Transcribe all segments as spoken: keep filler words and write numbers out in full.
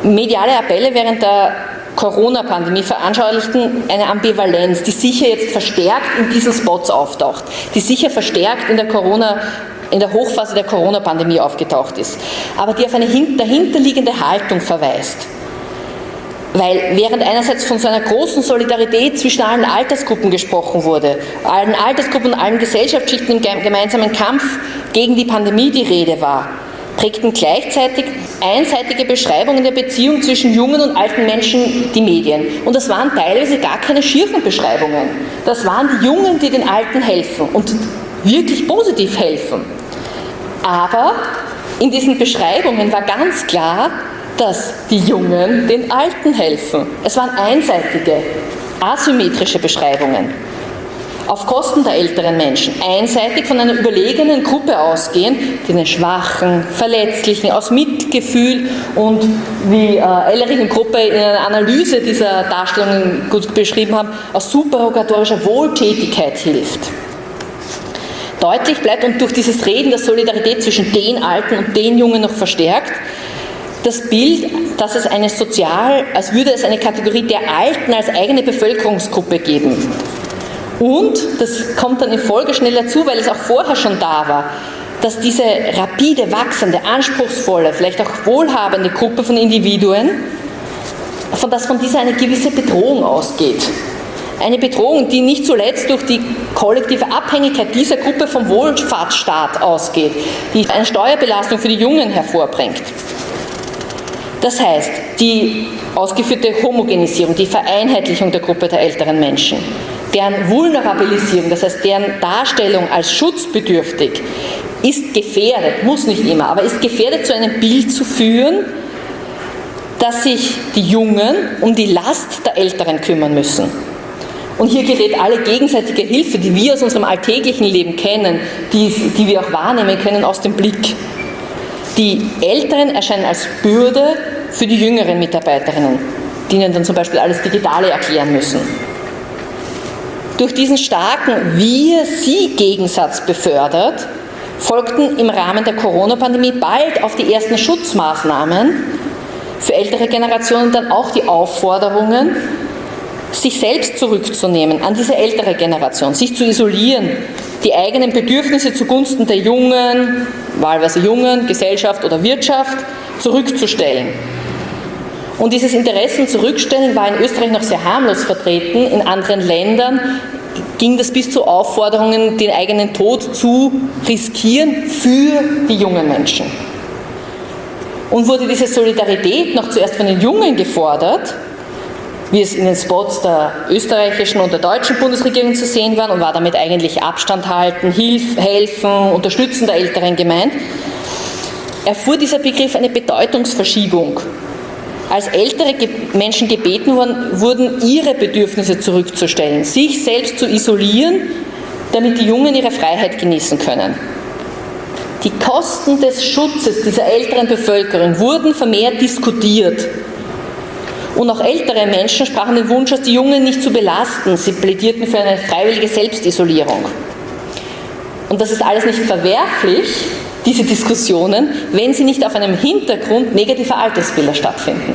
Mediale Appelle während der Corona-Pandemie veranschaulichten eine Ambivalenz, die sicher jetzt verstärkt in diesen Spots auftaucht, die sicher verstärkt in der Corona, in der Hochphase der Corona-Pandemie aufgetaucht ist, aber die auf eine dahinterliegende Haltung verweist. Weil während einerseits von so einer großen Solidarität zwischen allen Altersgruppen gesprochen wurde, allen Altersgruppen und allen Gesellschaftsschichten im gemeinsamen Kampf gegen die Pandemie die Rede war, prägten gleichzeitig einseitige Beschreibungen der Beziehung zwischen jungen und alten Menschen die Medien. Und das waren teilweise gar keine schirchen Beschreibungen. Das waren die Jungen, die den Alten helfen und wirklich positiv helfen. Aber in diesen Beschreibungen war ganz klar, dass die Jungen den Alten helfen. Es waren einseitige, asymmetrische Beschreibungen. Auf Kosten der älteren Menschen, einseitig von einer überlegenen Gruppe ausgehen, die den Schwachen, Verletzlichen aus Mitgefühl und wie äh, Ellerich und Gruppe in einer Analyse dieser Darstellungen gut beschrieben haben, aus supererogatorischer Wohltätigkeit hilft. Deutlich bleibt und durch dieses Reden der Solidarität zwischen den Alten und den Jungen noch verstärkt, das Bild, dass es eine sozial, als würde es eine Kategorie der Alten als eigene Bevölkerungsgruppe geben. Und, das kommt dann in Folge schnell dazu, weil es auch vorher schon da war, dass diese rapide wachsende, anspruchsvolle, vielleicht auch wohlhabende Gruppe von Individuen, von dass von dieser eine gewisse Bedrohung ausgeht. Eine Bedrohung, die nicht zuletzt durch die kollektive Abhängigkeit dieser Gruppe vom Wohlfahrtsstaat ausgeht, die eine Steuerbelastung für die Jungen hervorbringt. Das heißt, die ausgeführte Homogenisierung, die Vereinheitlichung der Gruppe der älteren Menschen, deren Vulnerabilisierung, das heißt deren Darstellung als schutzbedürftig, ist gefährdet, muss nicht immer, aber ist gefährdet, zu einem Bild zu führen, dass sich die Jungen um die Last der Älteren kümmern müssen. Und hier gerät alle gegenseitige Hilfe, die wir aus unserem alltäglichen Leben kennen, die, die wir auch wahrnehmen können, aus dem Blick. Die Älteren erscheinen als Bürde für die jüngeren Mitarbeiterinnen, die ihnen dann zum Beispiel alles Digitale erklären müssen. Durch diesen starken Wir-Sie-Gegensatz befördert, folgten im Rahmen der Corona-Pandemie bald auf die ersten Schutzmaßnahmen für ältere Generationen dann auch die Aufforderungen, sich selbst zurückzunehmen an diese ältere Generation, sich zu isolieren, die eigenen Bedürfnisse zugunsten der Jungen, wahlweise Jungen, Gesellschaft oder Wirtschaft, zurückzustellen. Und dieses Interessen zurückstellen war in Österreich noch sehr harmlos vertreten. In anderen Ländern ging das bis zu Aufforderungen, den eigenen Tod zu riskieren für die jungen Menschen. Und wurde diese Solidarität noch zuerst von den Jungen gefordert, wie es in den Spots der österreichischen und der deutschen Bundesregierung zu sehen war, und war damit eigentlich Abstand halten, Hilf, helfen, unterstützen der Älteren gemeint, erfuhr dieser Begriff eine Bedeutungsverschiebung. Als ältere Menschen gebeten wurden, wurden ihre Bedürfnisse zurückzustellen, sich selbst zu isolieren, damit die Jungen ihre Freiheit genießen können. Die Kosten des Schutzes dieser älteren Bevölkerung wurden vermehrt diskutiert. Und auch ältere Menschen sprachen den Wunsch aus, die Jungen nicht zu belasten. Sie plädierten für eine freiwillige Selbstisolierung. Und das ist alles nicht verwerflich, diese Diskussionen, wenn sie nicht auf einem Hintergrund negativer Altersbilder stattfinden.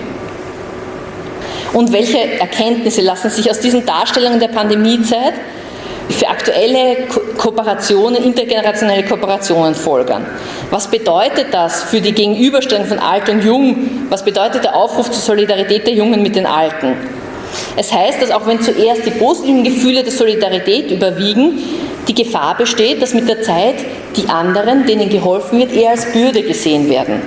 Und welche Erkenntnisse lassen sich aus diesen Darstellungen der Pandemiezeit für aktuelle Ko- Kooperationen, intergenerationelle Kooperationen folgern? Was bedeutet das für die Gegenüberstellung von Alt und Jung? Was bedeutet der Aufruf zur Solidarität der Jungen mit den Alten? Es heißt, dass auch wenn zuerst die positiven Gefühle der Solidarität überwiegen, die Gefahr besteht, dass mit der Zeit die anderen, denen geholfen wird, eher als Bürde gesehen werden.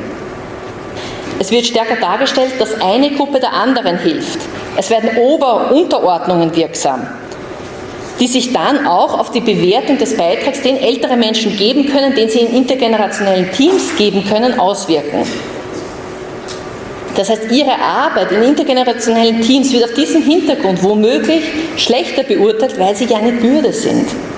Es wird stärker dargestellt, dass eine Gruppe der anderen hilft. Es werden Ober- und Unterordnungen wirksam, die sich dann auch auf die Bewertung des Beitrags, den ältere Menschen geben können, den sie in intergenerationellen Teams geben können, auswirken. Das heißt, ihre Arbeit in intergenerationellen Teams wird auf diesem Hintergrund womöglich schlechter beurteilt, weil sie ja eine Bürde sind.